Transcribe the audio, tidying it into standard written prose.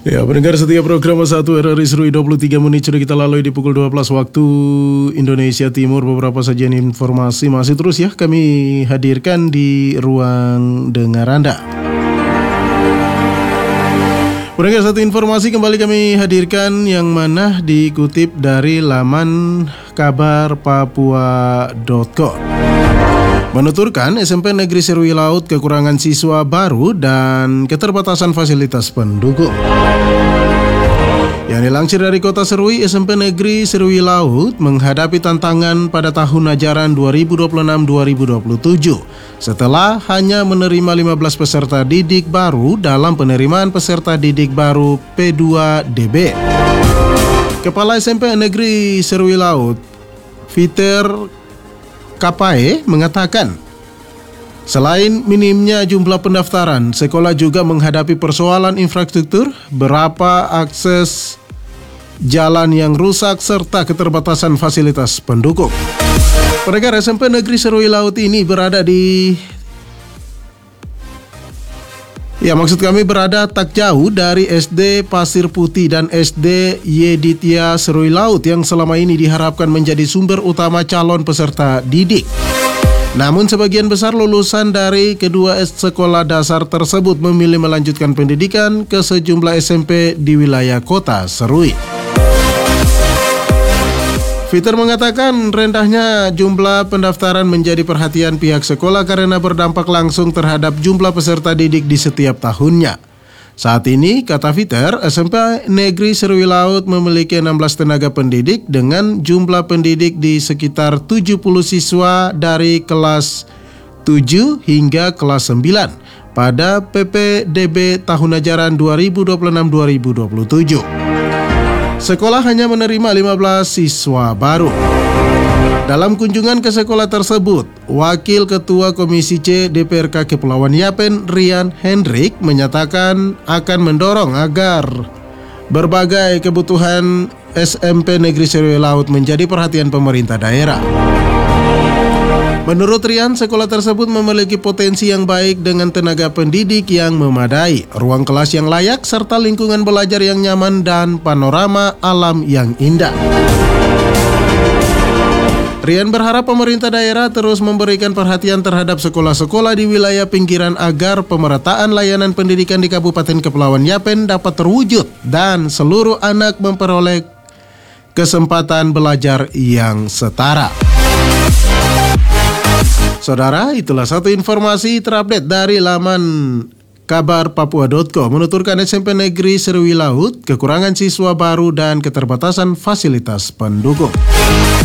Ya, pendengar setiap program 1 RRI Serui 23 menit sudah kita lalui di pukul 12 waktu Indonesia Timur. Beberapa sajian informasi masih terus ya kami hadirkan di ruang dengar Anda. Pendengar, satu informasi kembali kami hadirkan yang mana dikutip dari laman kabarpapua.com. Menuturkan SMP Negeri Serui Laut kekurangan siswa baru dan keterbatasan fasilitas pendukung. Yang dilansir dari Kota Serui, SMP Negeri Serui Laut menghadapi tantangan pada tahun ajaran 2026-2027 setelah hanya menerima 15 peserta didik baru dalam penerimaan peserta didik baru P2DB. Kepala SMP Negeri Serui Laut, Peter Kapae, mengatakan, selain minimnya jumlah pendaftaran, sekolah juga menghadapi persoalan infrastruktur, berapa akses jalan yang rusak, serta keterbatasan fasilitas pendukung. Pendengar, SMP Negeri Serui Laut ini berada di... maksud kami berada tak jauh dari SD Pasir Putih dan SD Yeditya Serui Laut yang selama ini diharapkan menjadi sumber utama calon peserta didik. Namun sebagian besar lulusan dari kedua sekolah dasar tersebut memilih melanjutkan pendidikan ke sejumlah SMP di wilayah Kota Serui. Peter mengatakan rendahnya jumlah pendaftaran menjadi perhatian pihak sekolah karena berdampak langsung terhadap jumlah peserta didik di setiap tahunnya. Saat ini, kata Peter, SMP Negeri Serui Laut memiliki 16 tenaga pendidik dengan jumlah pendidik di sekitar 70 siswa dari kelas 7 hingga kelas 9 pada PPDB tahun ajaran 2026-2027. Sekolah hanya menerima 15 siswa baru. Dalam kunjungan ke sekolah tersebut, Wakil Ketua Komisi C DPRK Kepulauan Yapen, Rian Hendrik, menyatakan akan mendorong agar berbagai kebutuhan SMP Negeri Serui Laut menjadi perhatian pemerintah daerah. Menurut Rian, sekolah tersebut memiliki potensi yang baik dengan tenaga pendidik yang memadai, ruang kelas yang layak, serta lingkungan belajar yang nyaman dan panorama alam yang indah. Rian berharap pemerintah daerah terus memberikan perhatian terhadap sekolah-sekolah di wilayah pinggiran agar pemerataan layanan pendidikan di Kabupaten Kepulauan Yapen dapat terwujud dan seluruh anak memperoleh kesempatan belajar yang setara. Saudara, itulah satu informasi terupdate dari laman kabarpapua.com. Menuturkan SMP Negeri Serui Laut kekurangan siswa baru dan keterbatasan fasilitas pendukung.